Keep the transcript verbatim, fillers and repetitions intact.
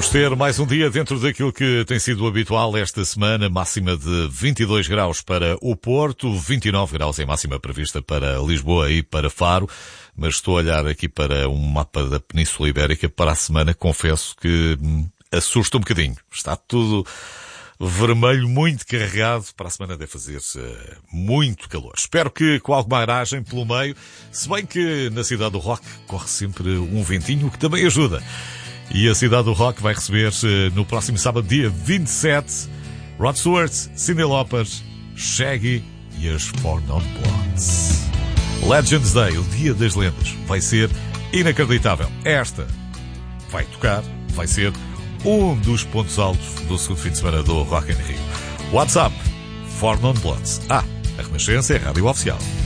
Vamos ter mais um dia dentro daquilo que tem sido habitual esta semana, máxima de vinte e dois graus para o Porto, vinte e nove graus em máxima prevista para Lisboa e para Faro, mas estou a olhar aqui para um mapa da Península Ibérica para a semana, confesso que hum, assusta um bocadinho. Está tudo vermelho, muito carregado, para a semana deve fazer uh, muito calor. Espero que com alguma aragem pelo meio, se bem que na cidade do Rock corre sempre um ventinho, o que também ajuda. E a cidade do Rock vai receber no próximo sábado, dia vinte e sete, Rod Stewart, Cyndi Lauper, Shaggy e as Four Non Blondes. Legends Day, o Dia das Lendas, vai ser inacreditável. Esta vai tocar, vai ser um dos pontos altos do segundo fim de semana do Rock in Rio. WhatsApp, Four Non Blondes. Ah, a Renascença é a rádio oficial.